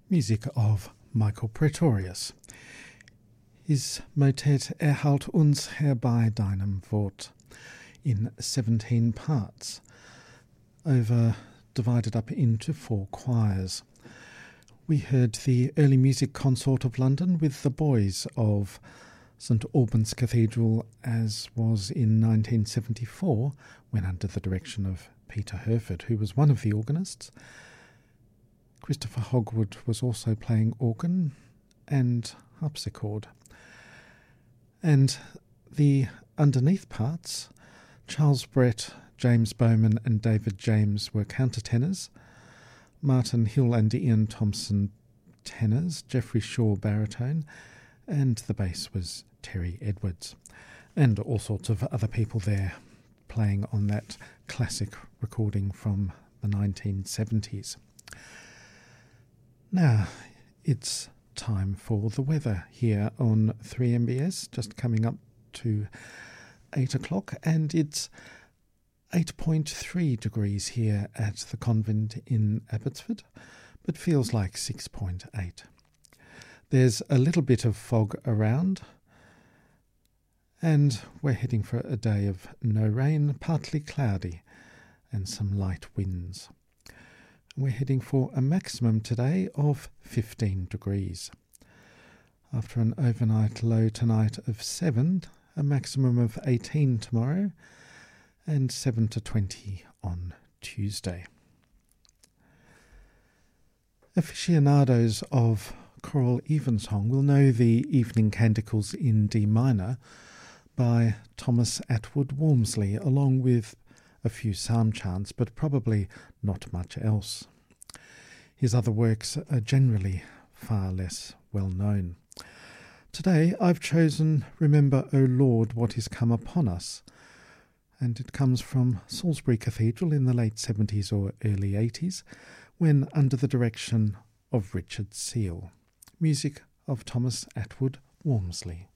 Music of Michael Praetorius. His motet Halt uns herbei deinem Wort in 17 parts, divided up into 4 choirs. We heard the Early Music Consort of London with the boys of St Albans Cathedral, as was in 1974, when under the direction of Peter Herford, who was one of the organists. Christopher Hogwood was also playing organ and harpsichord. And the underneath parts, Charles Brett, James Bowman and David James were countertenors, Martin Hill and Ian Thompson tenors, Geoffrey Shaw baritone, and the bass was Terry Edwards, and all sorts of other people there playing on that classic recording from the 1970s. Now, it's time for the weather here on 3MBS, just coming up to 8 o'clock, and it's 8.3 degrees here at the convent in Abbotsford, but feels like 6.8. There's a little bit of fog around, and we're heading for a day of no rain, partly cloudy, and some light winds. We're heading for a maximum today of 15 degrees. After an overnight low tonight of 7, a maximum of 18 tomorrow, and 7 to 20 on Tuesday. Aficionados of choral evensong will know the Evening Canticles in D minor by Thomas Attwood Walmsley, along with a few psalm chants, but probably not much else. His other works are generally far less well known. Today I've chosen Remember, O Lord, What Is Come Upon Us, and it comes from Salisbury Cathedral in the late 70s or early 80s, when under the direction of Richard Seal. Music of Thomas Attwood Walmsley.